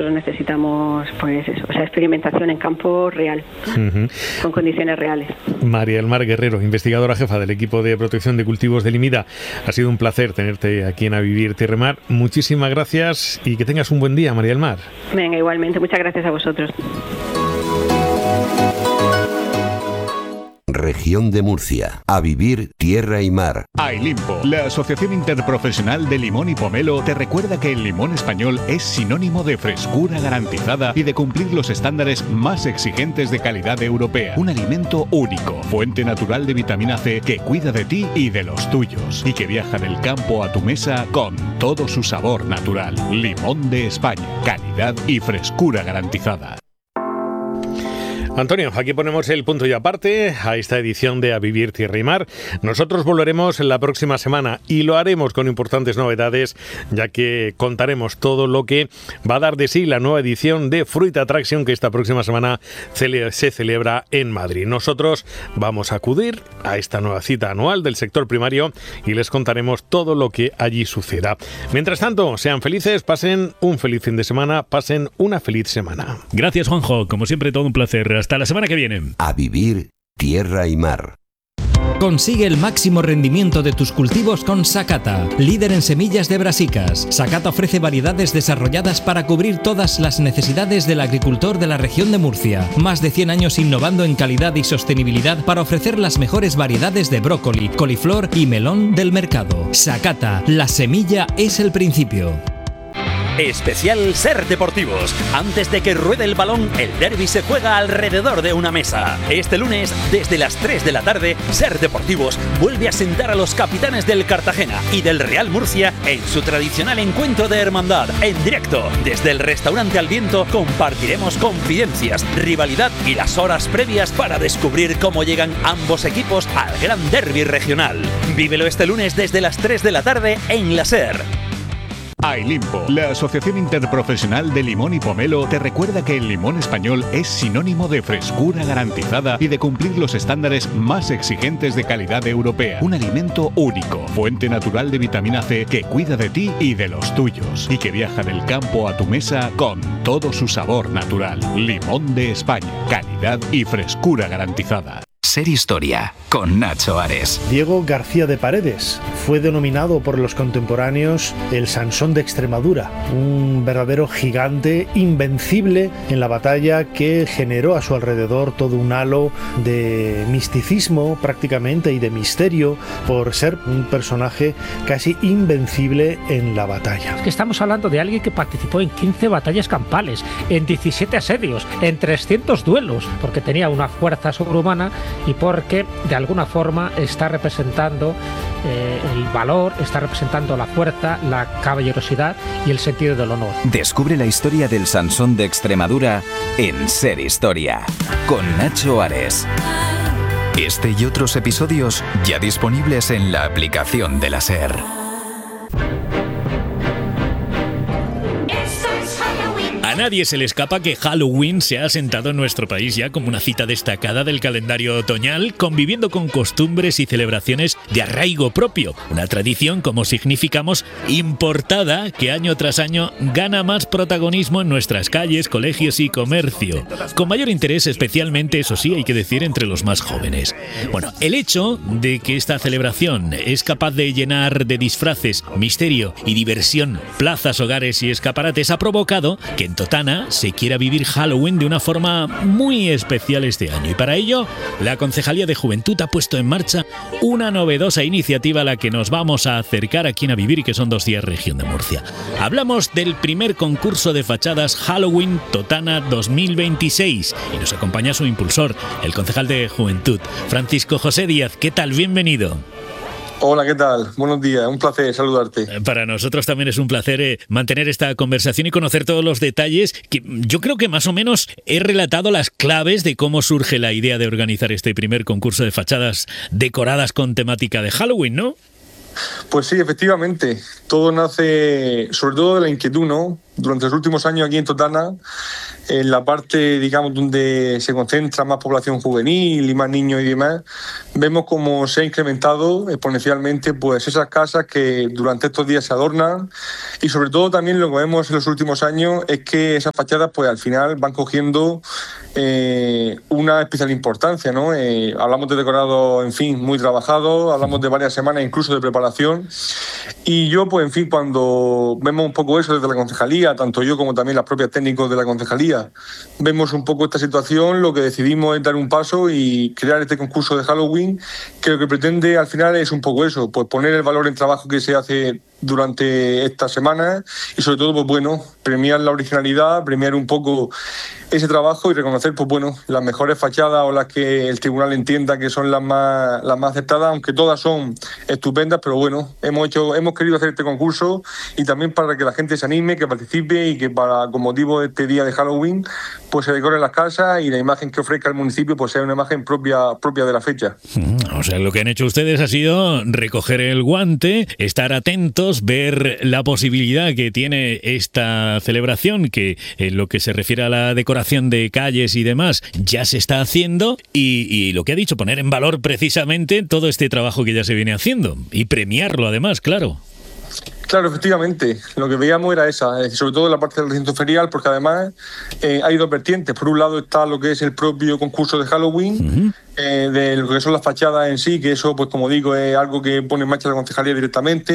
nosotros necesitamos pues eso, o sea, experimentación en campo real, con condiciones reales. María del Mar Guerrero, investigadora jefa del equipo de protección de cultivos del IMIDA, ha sido un placer tenerte aquí en A Vivir Tierra y Mar. Muchísimas gracias y que tengas un buen día, María del Mar. Venga, igualmente, muchas gracias a vosotros. Región de Murcia. A vivir tierra y mar. Ailimpo, la Asociación Interprofesional de Limón y Pomelo, te recuerda que el limón español es sinónimo de frescura garantizada y de cumplir los estándares más exigentes de calidad europea. Un alimento único, fuente natural de vitamina C que cuida de ti y de los tuyos y que viaja del campo a tu mesa con todo su sabor natural. Limón de España, calidad y frescura garantizada. Antonio, aquí ponemos el punto y aparte a esta edición de A Vivir Tierra y Mar. Nosotros volveremos la próxima semana y lo haremos con importantes novedades, ya que contaremos todo lo que va a dar de sí la nueva edición de Fruit Attraction que esta próxima semana se celebra en Madrid. Nosotros vamos a acudir a esta nueva cita anual del sector primario y les contaremos todo lo que allí suceda. Mientras tanto, sean felices, pasen un feliz fin de semana, pasen una feliz semana. Gracias, Juanjo. Como siempre, todo un placer. Hasta la semana que viene. A vivir tierra y mar. Consigue el máximo rendimiento de tus cultivos con Sakata, líder en semillas de brasicas. Sakata ofrece variedades desarrolladas para cubrir todas las necesidades del agricultor de la región de Murcia. Más de 100 años innovando en calidad y sostenibilidad para ofrecer las mejores variedades de brócoli, coliflor y melón del mercado. Sakata, la semilla es el principio. Especial Ser Deportivos. Antes de que ruede el balón, el derbi se juega alrededor de una mesa. Este lunes, desde las 3 de la tarde, Ser Deportivos vuelve a sentar a los capitanes del Cartagena y del Real Murcia en su tradicional encuentro de hermandad. En directo, desde el restaurante Al Viento, compartiremos confidencias, rivalidad y las horas previas para descubrir cómo llegan ambos equipos al gran derbi regional. Vívelo este lunes desde las 3 de la tarde en la Ser. Ailimpo, la Asociación Interprofesional de Limón y Pomelo, te recuerda que el limón español es sinónimo de frescura garantizada y de cumplir los estándares más exigentes de calidad europea. Un alimento único, fuente natural de vitamina C que cuida de ti y de los tuyos y que viaja del campo a tu mesa con todo su sabor natural. Limón de España, calidad y frescura garantizada. Ser Historia, con Nacho Ares. Diego García de Paredes fue denominado por los contemporáneos el Sansón de Extremadura, un verdadero gigante invencible en la batalla que generó a su alrededor todo un halo de misticismo prácticamente y de misterio por ser un personaje casi invencible en la batalla. Es que estamos hablando de alguien que participó en 15 batallas campales, en 17 asedios, en 300 duelos, porque tenía una fuerza sobrehumana y porque de alguna forma está representando el valor, está representando la fuerza, la caballerosidad y el sentido del honor. Descubre la historia del Sansón de Extremadura en Ser Historia, con Nacho Ares. Este y otros episodios ya disponibles en la aplicación de la Ser. A nadie se le escapa que Halloween se ha asentado en nuestro país ya como una cita destacada del calendario otoñal, conviviendo con costumbres y celebraciones de arraigo propio. Una tradición, como significamos, importada que año tras año gana más protagonismo en nuestras calles, colegios y comercio. Con mayor interés, especialmente, eso sí, hay que decir, entre los más jóvenes. Bueno, el hecho de que esta celebración es capaz de llenar de disfraces, misterio y diversión plazas, hogares y escaparates ha provocado que en Totana se quiera vivir Halloween de una forma muy especial este año, y para ello la Concejalía de Juventud ha puesto en marcha una novedosa iniciativa a la que nos vamos a acercar aquí en A Vivir y que son 2 días región de Murcia. Hablamos del primer concurso de fachadas Halloween Totana 2026 y nos acompaña su impulsor, el concejal de Juventud, Francisco José Díaz. ¿Qué tal? Bienvenido. Hola, ¿qué tal? Buenos días, un placer saludarte. Para nosotros también es un placer mantener esta conversación y conocer todos los detalles, que yo creo que más o menos he relatado las claves de cómo surge la idea de organizar este primer concurso de fachadas decoradas con temática de Halloween, ¿no? Pues sí, efectivamente, todo nace sobre todo de la inquietud, ¿no? Durante los últimos años aquí en Totana en la parte, digamos, donde se concentra más población juvenil y más niños y demás, vemos como se ha incrementado exponencialmente pues esas casas que durante estos días se adornan, y sobre todo también lo que vemos en los últimos años es que esas fachadas pues al final van cogiendo una especial importancia, ¿no? Hablamos de decorado, en fin, muy trabajado, hablamos de varias semanas incluso de preparación, y yo pues en fin, cuando vemos un poco eso desde la concejalía, tanto yo como también las propias técnicos de la concejalía, vemos un poco esta situación, lo que decidimos es dar un paso y crear este concurso de Halloween, que lo que pretende al final es un poco eso, pues poner el valor en trabajo que se hace durante estas semanas y sobre todo pues bueno, premiar la originalidad, premiar un poco ese trabajo y reconocer pues bueno, las mejores fachadas o las que el tribunal entienda que son las más aceptadas, aunque todas son estupendas, pero bueno, hemos querido hacer este concurso y también para que la gente se anime, que participe y que con motivo de este día de Halloween pues se decoren las casas y la imagen que ofrezca el municipio pues sea una imagen propia de la fecha. O sea, lo que han hecho ustedes ha sido recoger el guante, estar atentos, ver la posibilidad que tiene esta celebración, que en lo que se refiere a la decoración de calles y demás ya se está haciendo, y lo que ha dicho, poner en valor precisamente todo este trabajo que ya se viene haciendo y premiarlo además, claro. Claro, efectivamente, lo que veíamos era esa, sobre todo en la parte del recinto ferial, porque además hay dos vertientes. Por un lado está lo que es el propio concurso de Halloween, de lo que son las fachadas en sí, que eso, pues como digo, es algo que pone en marcha la concejalía directamente.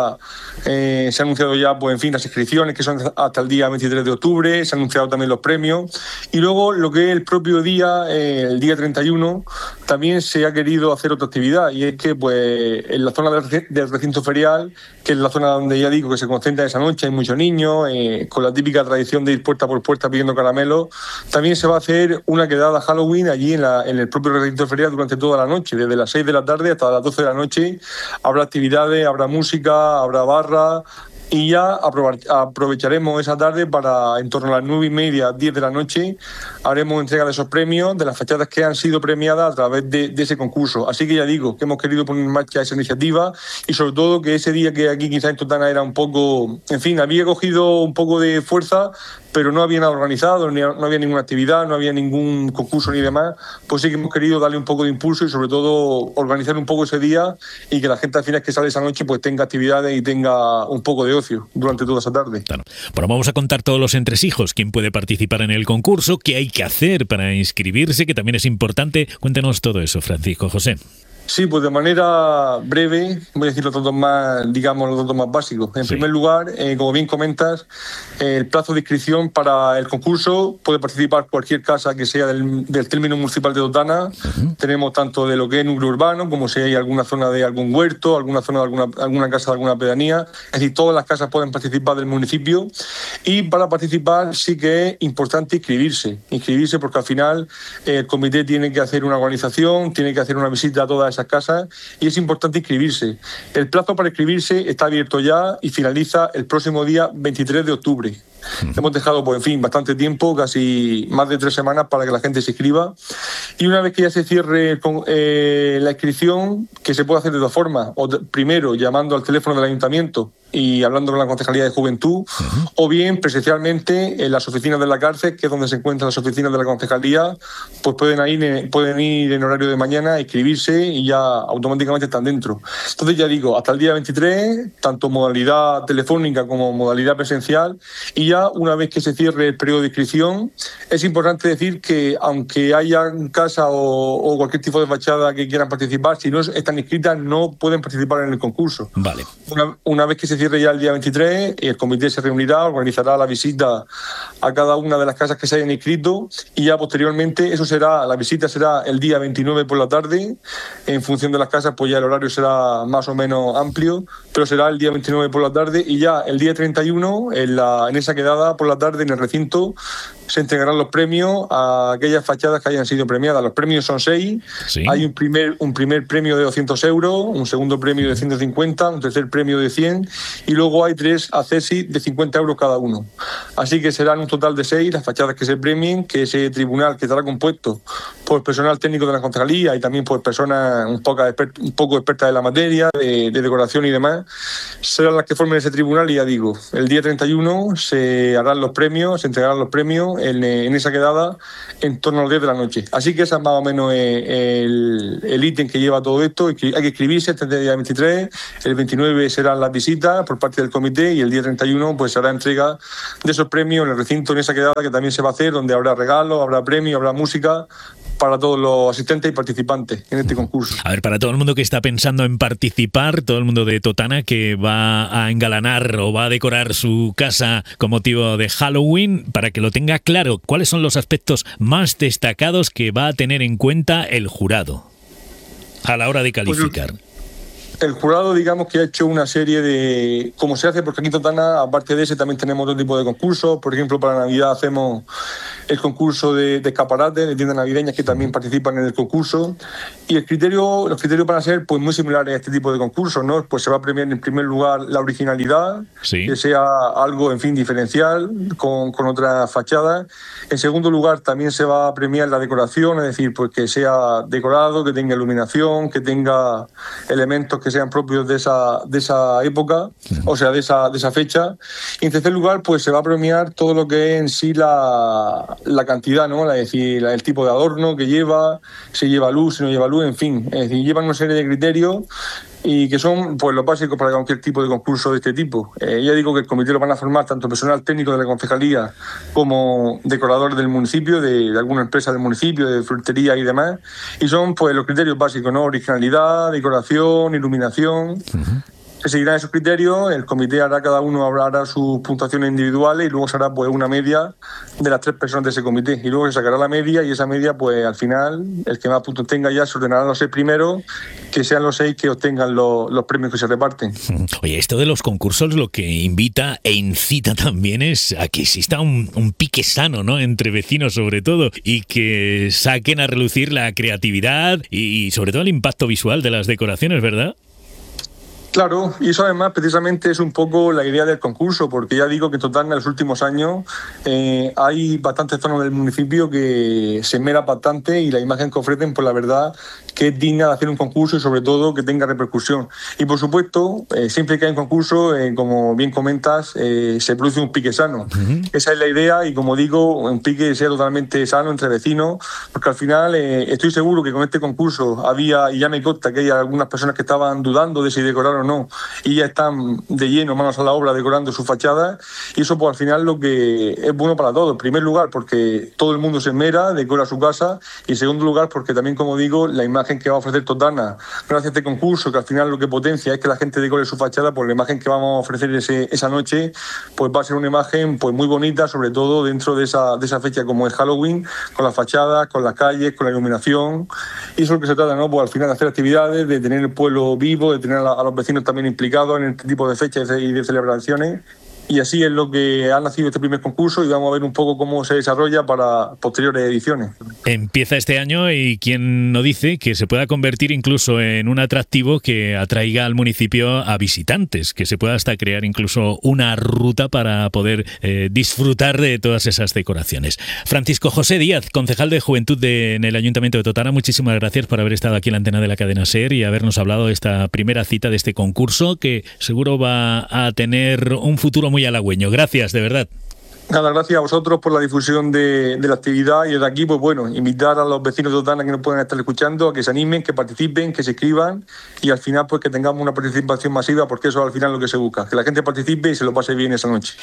Se ha anunciado ya, pues en fin, las inscripciones, que son hasta el día 23 de octubre, se han anunciado también los premios. Y luego lo que es el propio día, el día 31, también se ha querido hacer otra actividad, y es que pues en la zona del recinto ferial, que es la zona donde ya digo que se concentra esa noche, hay muchos niños, con la típica tradición de ir puerta por puerta pidiendo caramelos, también se va a hacer una quedada Halloween allí en el propio recinto ferial durante toda la noche, desde las 6 de la tarde hasta las 12 de la noche. Habrá actividades, habrá música, habrá barra, y ya aprovecharemos esa tarde para, en torno a las 9:30, 10 de la noche, haremos entrega de esos premios, de las fachadas que han sido premiadas a través de ese concurso. Así que ya digo, que hemos querido poner en marcha esa iniciativa, y sobre todo que ese día que aquí quizás en Totana era un poco, en fin, había cogido un poco de fuerza, pero no había nada organizado, no había ninguna actividad, no había ningún concurso ni demás, pues sí que hemos querido darle un poco de impulso y sobre todo organizar un poco ese día, y que la gente al final que sale esa noche pues tenga actividades y tenga un poco de ocio durante toda esa tarde. Claro. Bueno, vamos a contar todos los entresijos, quién puede participar en el concurso, qué hay que hacer para inscribirse, que también es importante. Cuéntanos todo eso, Francisco José. Sí, pues de manera breve voy a decir los datos más básicos. En primer lugar, como bien comentas, el plazo de inscripción para el concurso puede participar cualquier casa que sea del término municipal de Totana. Tenemos tanto de lo que es núcleo urbano, como si hay alguna zona de algún huerto, alguna zona de alguna casa de alguna pedanía. Es decir, todas las casas pueden participar del municipio, y para participar sí que es importante inscribirse porque al final el comité tiene que hacer una organización, tiene que hacer una visita a todas esas casas, y es importante inscribirse. El plazo para inscribirse está abierto ya y finaliza el próximo día 23 de octubre. Hemos dejado, pues en fin, bastante tiempo, casi más de 3 semanas, para que la gente se inscriba, y una vez que ya se cierre la inscripción, que se puede hacer de dos formas: primero llamando al teléfono del ayuntamiento y hablando con la Concejalía de Juventud, o bien presencialmente en las oficinas de la cárcel, que es donde se encuentran las oficinas de la Concejalía, pues pueden ir en horario de mañana, inscribirse y ya automáticamente están dentro. Entonces ya digo, hasta el día 23, tanto modalidad telefónica como modalidad presencial, y ya una vez que se cierre el periodo de inscripción, es importante decir que aunque haya casa o cualquier tipo de fachada que quieran participar, si no están inscritas no pueden participar en el concurso. Vale. Una vez que se cierre ya el día 23, el comité se reunirá, organizará la visita a cada una de las casas que se hayan inscrito, y ya posteriormente la visita será el día 29 por la tarde. En función de las casas, pues ya el horario será más o menos amplio, pero será el día 29 por la tarde, y ya el día 31, en esa quedada por la tarde en el recinto, se entregarán los premios a aquellas fachadas que hayan sido premiadas. Los premios son 6. Sí. Hay un primer premio de 200 euros, un segundo premio de 150, un tercer premio de 100, y luego hay 3 accesis de 50 euros cada uno. Así que serán un total de 6 las fachadas que se premien, que ese tribunal, que estará compuesto por personal técnico de la concejalía y también por personas un poco expertas en la materia, de decoración y demás, serán las que formen ese tribunal. Y ya digo, el día 31 se harán los premios, se entregarán los premios premio en esa quedada en torno a las 10 de la noche. Así que ese es más o menos el ítem que lleva todo esto. Hay que inscribirse este día 23, el 29 serán las visitas por parte del comité y el día 31 pues será entrega de esos premios en el recinto, en esa quedada que también se va a hacer, donde habrá regalos, habrá premios, habrá música para todos los asistentes y participantes en este concurso. A ver, para todo el mundo que está pensando en participar, todo el mundo de Totana que va a engalanar o va a decorar su casa con motivo de Halloween, para que lo tenga claro, ¿cuáles son los aspectos más destacados que va a tener en cuenta el jurado a la hora de calificar? El jurado, digamos que ha hecho una serie de... Como se hace, porque aquí en Totana, aparte de ese, también tenemos otro tipo de concursos. Por ejemplo, para Navidad hacemos el concurso de escaparates, de tiendas navideñas que también participan en el concurso. Y los criterios van a ser pues muy similares a este tipo de concursos, ¿no? Pues se va a premiar en primer lugar la originalidad, sí, que sea algo, en fin, diferencial, con otras fachadas. En segundo lugar, también se va a premiar la decoración, es decir, pues que sea decorado, que tenga iluminación, que tenga elementos que sean propios de esa época, o sea, de esa fecha. Y en tercer lugar, pues se va a premiar todo lo que es en sí la cantidad, ¿no? Es decir, el tipo de adorno que lleva, si lleva luz, si no lleva luz, en fin. Es decir, llevan una serie de criterios y que son pues los básicos para cualquier tipo de concurso de este tipo. Ya digo que el comité lo van a formar tanto personal técnico de la concejalía como decoradores del municipio, de alguna empresa del municipio, de frutería y demás, y son pues los criterios básicos, ¿no? Originalidad, decoración, iluminación. Se seguirán esos criterios, el comité cada uno hará sus puntuaciones individuales y luego se hará pues una media de las 3 personas de ese comité, y luego se sacará la media, y esa media pues al final el que más puntos tenga ya se ordenarán los 6 primeros, que sean los 6 que obtengan los premios que se reparten. Oye, esto de los concursos lo que invita e incita también es a que exista un pique sano, ¿no?, entre vecinos sobre todo, y que saquen a relucir la creatividad y sobre todo el impacto visual de las decoraciones, ¿verdad? Claro, y eso además precisamente es un poco la idea del concurso, porque ya digo que en total en los últimos años hay bastantes zonas del municipio que se esmera bastante, y la imagen que ofrecen, pues la verdad que es digna de hacer un concurso y sobre todo que tenga repercusión. Y por supuesto, siempre que hay un concurso, como bien comentas, se produce un pique sano. Esa es la idea, y como digo, un pique que sea totalmente sano entre vecinos, porque al final estoy seguro que con este concurso había, y ya me consta que hay algunas personas que estaban dudando de si decorar o no, y ya están de lleno, manos a la obra, decorando su fachada, y eso pues al final lo que es bueno para todos. En primer lugar, porque todo el mundo se esmera, decora su casa, y en segundo lugar, porque también, como digo, la imagen que va a ofrecer Totana gracias a este concurso, que al final lo que potencia es que la gente decore su fachada, pues la imagen que vamos a ofrecer esa noche pues va a ser una imagen pues muy bonita, sobre todo dentro de esa fecha como es Halloween, con las fachadas, con las calles, con la iluminación. Y eso es lo que se trata, ¿no? Pues al final de hacer actividades, de tener el pueblo vivo, de tener a los vecinos también implicados en este tipo de fechas y de celebraciones. Y así es lo que ha nacido este primer concurso, y vamos a ver un poco cómo se desarrolla para posteriores ediciones. Empieza este año, y quién no dice que se pueda convertir incluso en un atractivo que atraiga al municipio a visitantes, que se pueda hasta crear incluso una ruta para poder disfrutar de todas esas decoraciones. Francisco José Díaz, concejal de Juventud en el Ayuntamiento de Totana, muchísimas gracias por haber estado aquí en la antena de la cadena SER y habernos hablado de esta primera cita de este concurso, que seguro va a tener un futuro muy halagüeño. Gracias, de verdad. Nada, gracias a vosotros por la difusión de la actividad, y desde aquí, pues bueno, invitar a los vecinos de Totana que nos puedan estar escuchando a que se animen, que participen, que se inscriban, y al final pues que tengamos una participación masiva, porque eso al final es lo que se busca, que la gente participe y se lo pase bien esa noche.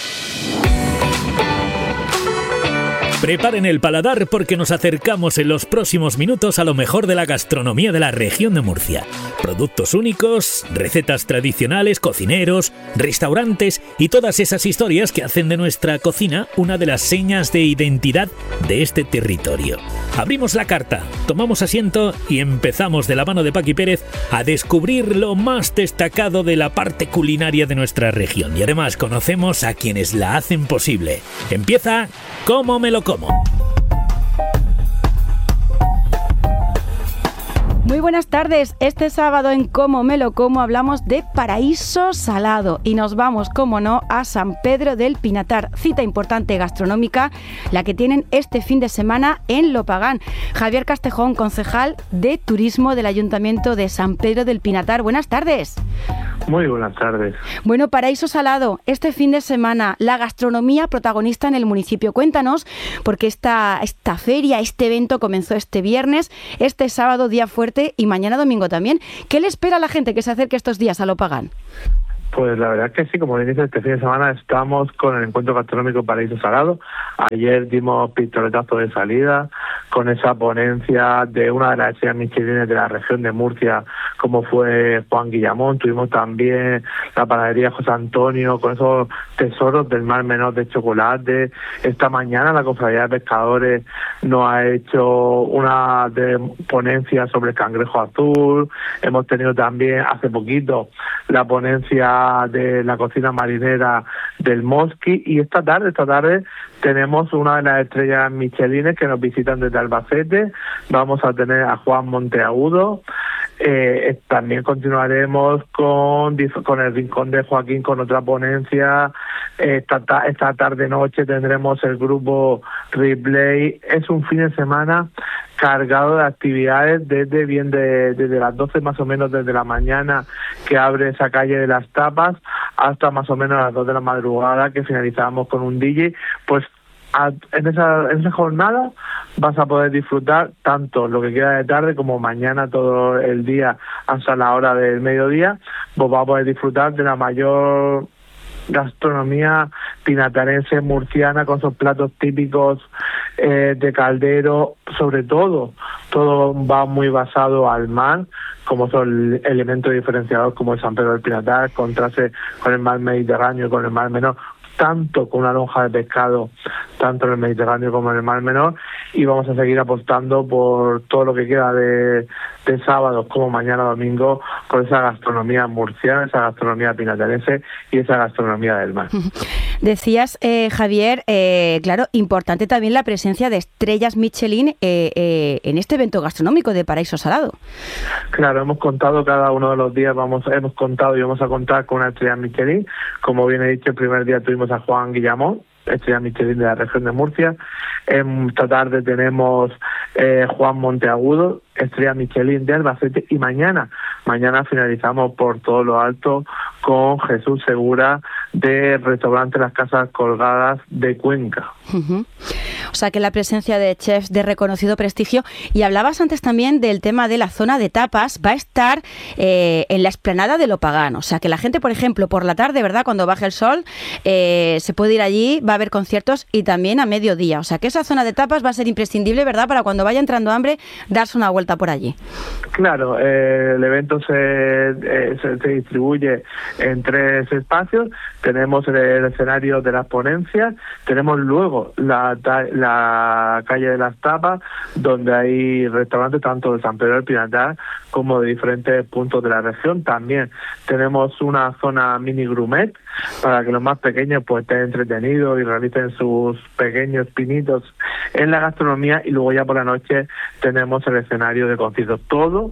Preparen el paladar, porque nos acercamos en los próximos minutos a lo mejor de la gastronomía de la región de Murcia. Productos únicos, recetas tradicionales, cocineros, restaurantes y todas esas historias que hacen de nuestra cocina una de las señas de identidad de este territorio. Abrimos la carta, tomamos asiento y empezamos de la mano de Paqui Pérez a descubrir lo más destacado de la parte culinaria de nuestra región. Y además conocemos a quienes la hacen posible. Empieza ¿Cómo me lo como? Muy buenas tardes. Este sábado en Como me lo como hablamos de paraíso salado y nos vamos, como no, a San Pedro del Pinatar. Cita importante gastronómica, la que tienen este fin de semana en Lopagán. Javier Castejón, concejal de Turismo del Ayuntamiento de San Pedro del Pinatar. Buenas tardes. Muy buenas tardes. Bueno, paraíso salado, este fin de semana, la gastronomía protagonista en el municipio. Cuéntanos, porque esta feria, este evento comenzó este viernes, este sábado día fuerte y mañana domingo también. ¿Qué le espera a la gente que se acerque estos días a Lopagán? Pues la verdad es que sí, como bien dices, este fin de semana estamos con el encuentro gastronómico Paraíso Salado. Ayer dimos pistoletazo de salida con esa ponencia de una de las estrellas Michelin de la región de Murcia, como fue Juan Guillamón. Tuvimos también la panadería José Antonio con esos tesoros del Mar Menor de chocolate. Esta mañana la Cofradía de Pescadores nos ha hecho una ponencia sobre el cangrejo azul. Hemos tenido también hace poquito la ponencia de la cocina marinera del Mosqui, y esta tarde tenemos una de las estrellas Michelin que nos visitan desde Albacete. Vamos a tener a Juan Monteagudo. También continuaremos con el Rincón de Joaquín con otra ponencia. Esta tarde-noche tendremos el grupo Replay. Es un fin de semana cargado de actividades desde las 12 más o menos, desde la mañana que abre esa calle de las tapas hasta más o menos las 2 de la madrugada que finalizamos con un DJ. Pues en esa jornada vas a poder disfrutar tanto lo que queda de tarde como mañana todo el día hasta la hora del mediodía. Pues vas a poder disfrutar de la mayor gastronomía pinatarense murciana con sus platos típicos de caldero. Sobre todo va muy basado al mar, como son elementos diferenciados como el San Pedro del Pinatar, contraste con el mar Mediterráneo y con el mar Menor, tanto con una lonja de pescado, tanto en el Mediterráneo como en el Mar Menor, y vamos a seguir apostando por todo lo que queda de sábados como mañana domingo, por esa gastronomía murciana, esa gastronomía pinatarense y esa gastronomía del mar. Decías, Javier, claro, importante también la presencia de estrellas Michelin en este evento gastronómico de Paraíso Salado. Claro, hemos contado cada uno de los días, hemos contado y vamos a contar con una estrella Michelin. Como bien he dicho, el primer día tuvimos a Juan Guillamón, estrella Michelin de la región de Murcia. Esta tarde tenemos Juan Monteagudo, estrella Michelin de Albacete, y mañana finalizamos por todo lo alto con Jesús Segura del restaurante Las Casas Colgadas de Cuenca. Uh-huh. O sea que la presencia de chefs de reconocido prestigio. Y hablabas antes también del tema de la zona de tapas. Va a estar en la explanada de Lopagán. O sea que la gente, por ejemplo, por la tarde, ¿verdad?, cuando baje el sol, se puede ir allí, va a haber conciertos, y también a mediodía. O sea que esa zona de tapas va a ser imprescindible, ¿verdad?, para cuando vaya entrando hambre, darse una vuelta por allí. Claro, el evento se distribuye en 3 espacios. Tenemos el escenario de las ponencias, tenemos luego la calle de las tapas, donde hay restaurantes tanto de San Pedro del Pinatar como de diferentes puntos de la región. También tenemos una zona mini grumet para que los más pequeños pues estén entretenidos y realicen sus pequeños pinitos en la gastronomía. Y luego ya por la noche tenemos el escenario de conciertos, todo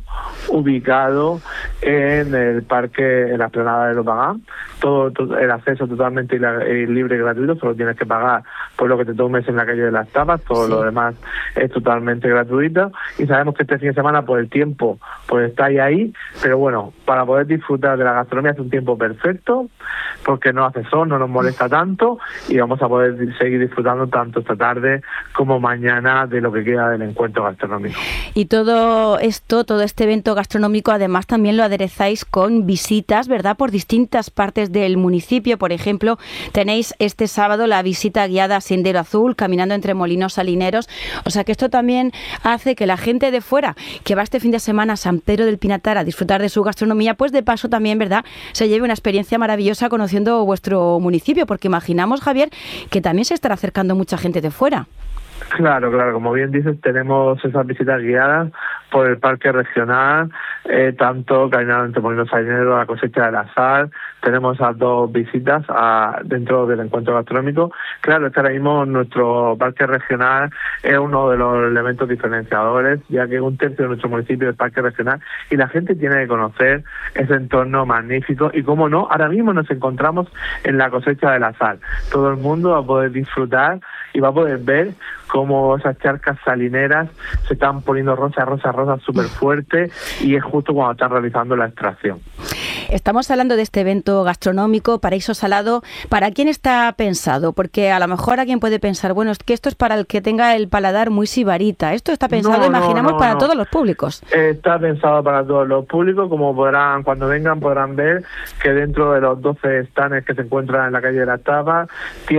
ubicado en el parque, en la explanada de Lopagán. Todo el acceso totalmente libre y gratuito, solo tienes que pagar por lo que te tomes en la calle de las tapas, todo lo demás es totalmente gratuito. Y sabemos que este fin de semana pues el tiempo pues está ahí, pero bueno, para poder disfrutar de la gastronomía es un tiempo perfecto, porque no hace sol, no nos molesta tanto, y vamos a poder seguir disfrutando tanto esta tarde como mañana de lo que queda del encuentro gastronómico. Y todo este evento gastronómico, además también lo aderezáis con visitas, ¿verdad?, por distintas partes del municipio. Por ejemplo, tenéis este sábado la visita guiada a Sendero Azul, caminando entre molinos salineros. O sea que esto también hace que la gente de fuera, que va este fin de semana a San Pedro del Pinatar a disfrutar de su gastronomía, pues de paso también, ¿verdad?, se lleve una experiencia maravillosa conociendo vuestro municipio, porque imaginamos, Javier, que también se estará acercando mucha gente de fuera. Claro, como bien dices, tenemos esas visitas guiadas por el parque regional, tanto caminando entre molinos salineros, la cosecha de la sal, tenemos esas 2 visitas dentro del encuentro gastronómico. Claro, ahora mismo nuestro parque regional es uno de los elementos diferenciadores, ya que 1/3 de nuestro municipio es parque regional y la gente tiene que conocer ese entorno magnífico. Y cómo no, ahora mismo nos encontramos en la cosecha de la sal. Todo el mundo va a poder disfrutar y va a poder ver cómo esas charcas salineras se están poniendo rosas súper fuertes, y es justo cuando están realizando la extracción. Estamos hablando de este evento gastronómico, Paraíso Salado. ¿Para quién está pensado? Porque a lo mejor alguien puede pensar, bueno, es que esto es para el que tenga el paladar muy sibarita. Esto está pensado, imaginamos, para todos los públicos. Está pensado para todos los públicos, como podrán, cuando vengan, podrán ver que dentro de los 12 stands que se encuentran en la calle de las Tapas,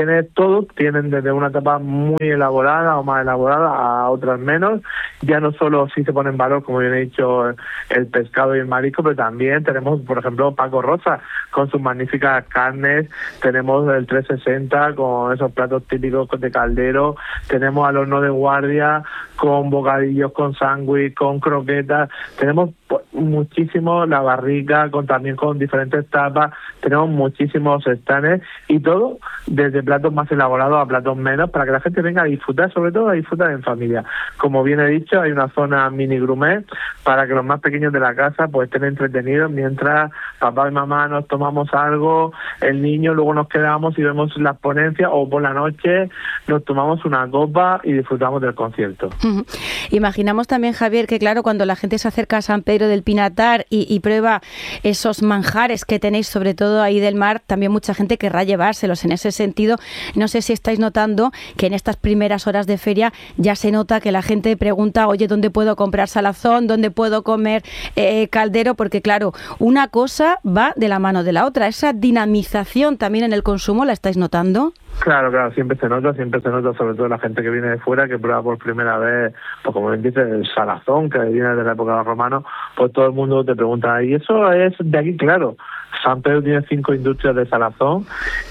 tienen desde una tapa muy elaborada o más elaborada a otras menos. Ya no solo si se pone en valor, como bien he dicho, el pescado y el marisco, pero también tenemos, por ejemplo, Paco Rosa con sus magníficas carnes, tenemos el 360 con esos platos típicos de caldero, tenemos al horno de guardia con bocadillos, con sándwich, con croquetas, tenemos muchísimo la barrica también con diferentes tapas, tenemos muchísimos stands y todo desde platos más elaborados a platos menos, para que la gente venga a disfrutar, sobre todo a disfrutar en familia. Como bien he dicho, hay una zona mini gourmet para que los más pequeños de la casa pues estén entretenidos mientras papá y mamá nos tomamos algo, el niño, luego nos quedamos y vemos las ponencias, o por la noche nos tomamos una copa y disfrutamos del concierto. Imaginamos también, Javier, que claro, cuando la gente se acerca a San Pedro del Pinatar y prueba esos manjares que tenéis, sobre todo ahí del mar, también mucha gente querrá llevárselos. En ese sentido, no sé si estáis notando que en estas primeras horas de feria ya se nota que la gente pregunta, oye, ¿dónde puedo comprar salazón? ¿Dónde puedo comer caldero? Porque claro, una cosa va de la mano de la otra. Esa dinamización también en el consumo, ¿la estáis notando? Claro, siempre se nota, sobre todo la gente que viene de fuera, que prueba por primera vez, pues como bien dice, el salazón, que viene de la época de los romanos, pues todo el mundo te pregunta, ¿y eso es de aquí? Claro, San Pedro tiene 5 industrias de salazón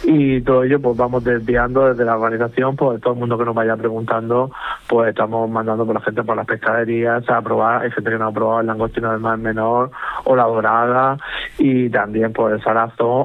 y todo ello pues vamos desviando desde la organización, pues todo el mundo que nos vaya preguntando, pues estamos mandando por la gente por las pescaderías a probar. Hay gente que no ha probado el langostino del Mar Menor o la dorada, y también pues el salazón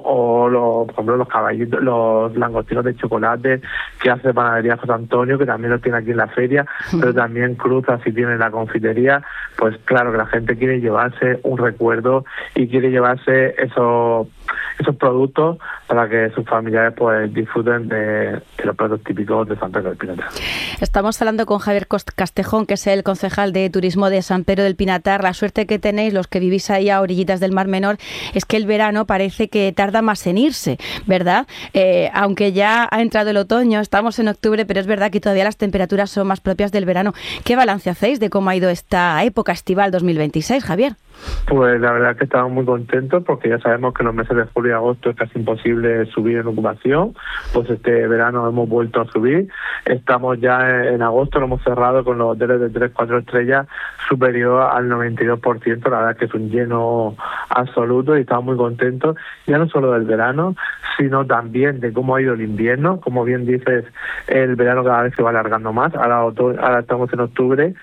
o por ejemplo los caballitos, los langostinos de chocolate que hace Panadería José Antonio, que también los tiene aquí en la feria, pero también cruza si tiene la confitería. Pues claro que la gente quiere llevarse un recuerdo y quiere llevarse esos productos para que sus familiares pues disfruten de los platos típicos de San Pedro del Pinatar. Estamos hablando con Javier Castejón, que es el concejal de turismo de San Pedro del Pinatar. La suerte que tenéis los que vivís ahí a orillitas del Mar Menor es que el verano parece que tarda más en irse, ¿verdad? Aunque ya ha entrado el otoño, estamos en octubre, pero es verdad que todavía las temperaturas son más propias del verano. ¿Qué balance hacéis de cómo ha ido esta época estival 2026, Javier? Pues la verdad es que estamos muy contentos, porque ya sabemos que en los meses de julio y agosto es casi imposible subir en ocupación. Pues este verano hemos vuelto a subir. Estamos ya en agosto, lo hemos cerrado con los hoteles de 3-4 estrellas superior al 92%. La verdad es que es un lleno absoluto y estamos muy contentos, ya no solo del verano, sino también de cómo ha ido el invierno. Como bien dices, el verano cada vez se va alargando más. Ahora estamos en octubre,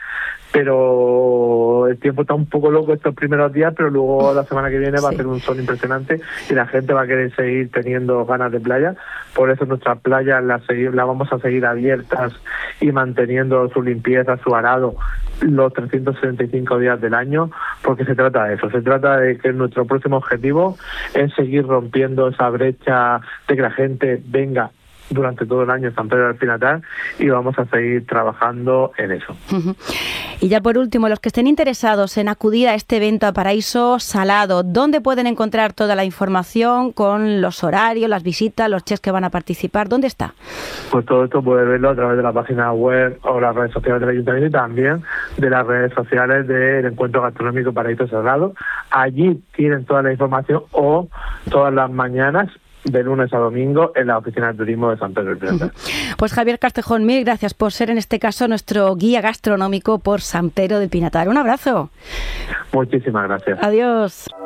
pero el tiempo está un poco loco estos primeros días, pero luego la semana que viene va a ser un sol impresionante y la gente va a querer seguir teniendo ganas de playa. Por eso nuestras playas las vamos a seguir abiertas y manteniendo su limpieza, su arado, los 365 días del año, porque se trata de eso, se trata de que nuestro próximo objetivo es seguir rompiendo esa brecha de que la gente venga durante todo el año en San Pedro del Pinatar, y vamos a seguir trabajando en eso. Y ya por último, los que estén interesados en acudir a este evento a Paraíso Salado, ¿dónde pueden encontrar toda la información con los horarios, las visitas, los chefs que van a participar? ¿Dónde está? Pues todo esto puede verlo a través de la página web o las redes sociales del Ayuntamiento, y también de las redes sociales del Encuentro Gastronómico Paraíso Salado. Allí tienen toda la información, o todas las mañanas de lunes a domingo en la Oficina de Turismo de San Pedro del Pinatar. Pues Javier Castejón, mil gracias por ser en este caso nuestro guía gastronómico por San Pedro del Pinatar. Un abrazo. Muchísimas gracias. Adiós.